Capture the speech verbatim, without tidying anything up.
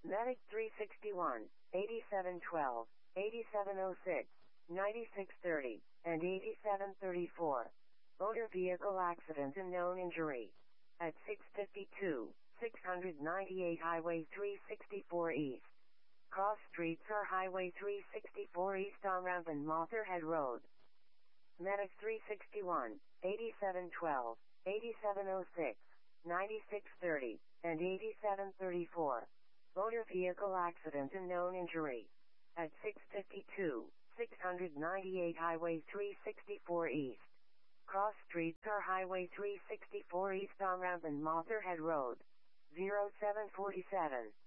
Medic three sixty-one, eighty-seven twelve, eighty-seven oh six, ninety-six thirty, and eighty-seven thirty-four. Motor vehicle accident and known injury. At six fifty-two, six ninety-eight Highway three sixty-four East. Cross streets are Highway three sixty-four East on-ramp and Motherhead Road. Medic three sixty-one, eighty-seven twelve, eighty-seven oh six, ninety-six thirty, and eighty-seven thirty-four. Motor vehicle accident and known injury. At six fifty-two, six ninety-eight Highway three sixty-four East. Cross streets are Highway three sixty-four East on-ramp and Motherhead Road. zero seven forty-seven.